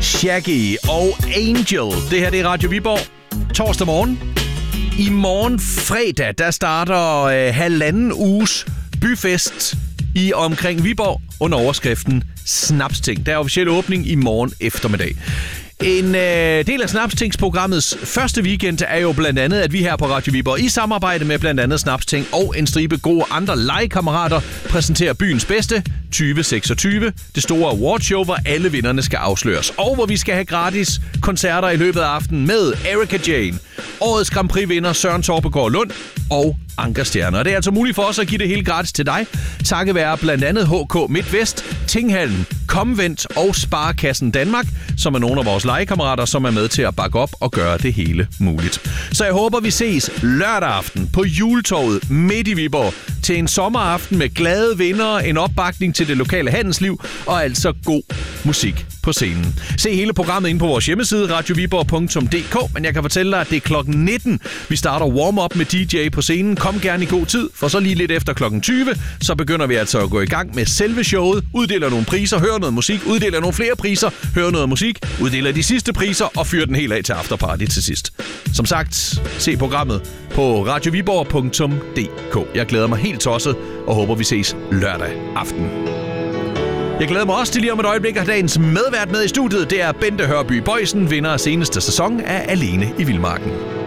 Shaggy og Angel. Det her det er Radio Viborg. Torsdag morgen. I morgen fredag, der starter halvanden uges byfest i omkring Viborg under overskriften Snapsting. Der er officiel åbning i morgen eftermiddag. En del af Snapstingsprogrammets første weekend er jo blandt andet, at vi her på Radio Viborg i samarbejde med blandt andet Snapsting og en stribe gode andre legekammerater præsenterer byens bedste 2026. Det store awardshow, hvor alle vinderne skal afsløres. Og hvor vi skal have gratis koncerter i løbet af aftenen med Erika Jane, årets Grand Prix-vinder Søren Torpegaard Lund og Anker Stjerner. Det er altså muligt for os at give det hele gratis til dig. Takket være blandt andet HK MidtVest, Tinghallen, Komvent og Sparekassen Danmark, som er nogle af vores legekammerater, som er med til at bakke op og gøre det hele muligt. Så jeg håber, vi ses lørdag aften på Juletorvet midt i Viborg til en sommeraften med glade vindere, en opbakning til det lokale handelsliv og altså god musik på scenen. Se hele programmet inde på vores hjemmeside radioviborg.dk, men jeg kan fortælle dig, at det er klokken 19. Vi starter warm-up med DJ på scenen. Kom gerne i god tid, for så lige lidt efter klokken 20, så begynder vi altså at gå i gang med selve showet, uddeler nogle priser, hører noget musik, uddeler nogle flere priser, hører noget musik, uddeler de sidste priser og fyrer den helt af til afterparty til sidst. Som sagt, se programmet på radioviborg.dk. Jeg glæder mig helt tosset og håber, vi ses lørdag aften. Jeg glæder mig også til lige om et øjeblik at have dagens medvært med i studiet. Det er Bente Hørby Boysen, vinder af seneste sæson af Alene i Vildmarken.